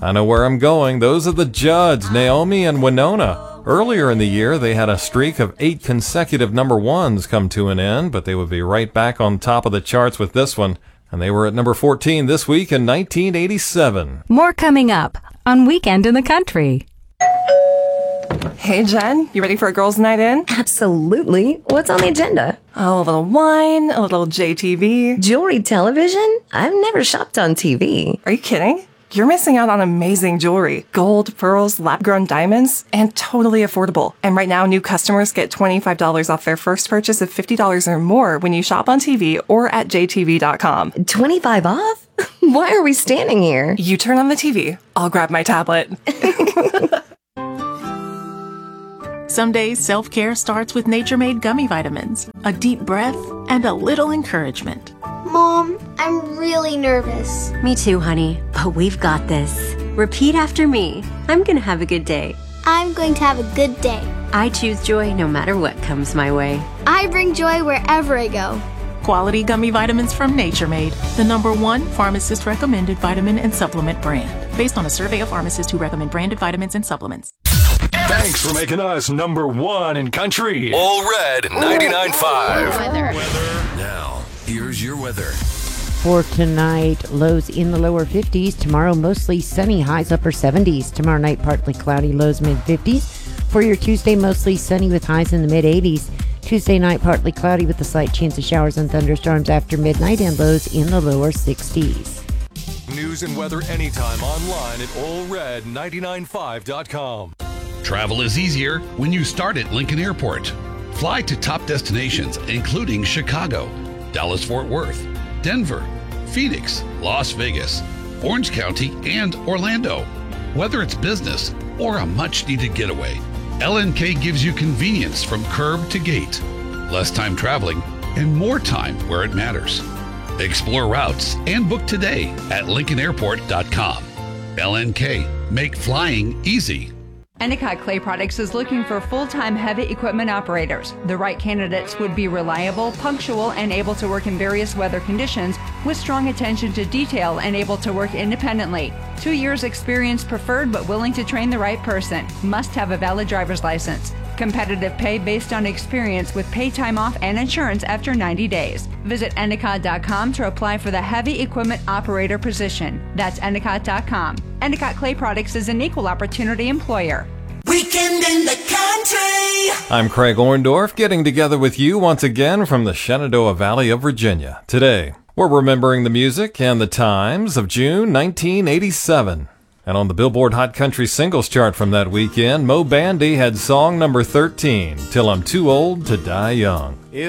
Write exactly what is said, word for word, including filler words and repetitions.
I Know Where I'm Going. Those are the Judds, Naomi and Winona. Earlier in the year, they had a streak of eight consecutive number ones come to an end, but they would be right back on top of the charts with this one. And they were at number fourteen this week in nineteen eighty-seven. More coming up on Weekend in the Country. Hey, Jen, you ready for a girls' night in? Absolutely. What's on the agenda? Oh, a little wine, a little J T V. Jewelry television? I've never shopped on T V. Are you kidding? You're missing out on amazing jewelry. Gold, pearls, lab-grown diamonds, and totally affordable. And right now, new customers get twenty-five dollars off their first purchase of fifty dollars or more when you shop on T V or at j t v dot com. twenty-five off? Why are we standing here? You turn on the T V. I'll grab my tablet. Some days, self-care starts with Nature Made gummy vitamins, a deep breath, and a little encouragement. Mom, I'm really nervous. Me too, honey, but we've got this. Repeat after me. I'm gonna have a good day. I'm going to have a good day. I choose joy no matter what comes my way. I bring joy wherever I go. Quality gummy vitamins from Nature Made, the number one pharmacist-recommended vitamin and supplement brand, based on a survey of pharmacists who recommend branded vitamins and supplements. Thanks for making us number one in country. All Red ninety-nine point five. Weather. Now, here's your weather. For tonight, lows in the lower fifties. Tomorrow, mostly sunny, highs upper seventies. Tomorrow night, partly cloudy, lows mid fifties. For your Tuesday, mostly sunny with highs in the mid eighties. Tuesday night, partly cloudy with a slight chance of showers and thunderstorms after midnight and lows in the lower sixties. News and weather anytime online at all red ninety-nine point five dot com. Travel is easier when you start at Lincoln Airport. Fly to top destinations including Chicago, Dallas-Fort Worth, Denver, Phoenix, Las Vegas, Orange County, and Orlando. Whether it's business or a much-needed getaway, L N K gives you convenience from curb to gate, less time traveling, and more time where it matters. Explore routes and book today at lincoln airport dot com. L N K, make flying easy. Endicott Clay Products is looking for full-time heavy equipment operators. The right candidates would be reliable, punctual, and able to work in various weather conditions with strong attention to detail and able to work independently. Two years experience preferred, but willing to train the right person. Must have a valid driver's license. Competitive pay based on experience with pay time off and insurance after ninety days. Visit endicott dot com to apply for the heavy equipment operator position. That's endicott dot com. Endicott Clay Products is an equal opportunity employer. Weekend in the Country. I'm Craig Orndorff, getting together with you once again from the Shenandoah Valley of Virginia. Today, we're remembering the music and the times of June nineteen eighty-seven. And on the Billboard Hot Country Singles Chart from that weekend, Mo Bandy had song number thirteen, Till I'm Too Old to Die Young.